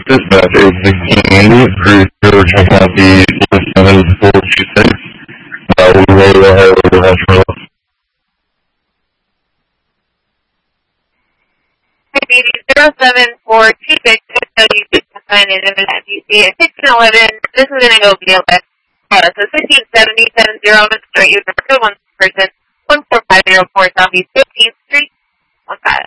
Dispatch 816 Andy, for checking out the 7426. We will have a rush. Hi, baby, 07426. So you can sign in as you see it. 1611. This is going to go BLS. So 167070, Mr. You for one person, 1450 Southeast 15th Street. 15.